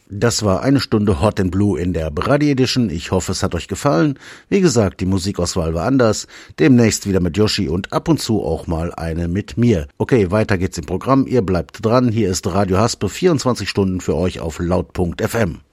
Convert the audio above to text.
Das war eine Stunde Hot and Blue in der Radio Edition. Ich hoffe, es hat euch gefallen. Wie gesagt, die Musikauswahl war anders. Demnächst wieder mit Yoshi und ab und zu auch mal eine mit mir. Okay, weiter geht's im Programm. Ihr bleibt dran. Hier ist Radio Haspe, 24 Stunden für euch auf Laut.fm.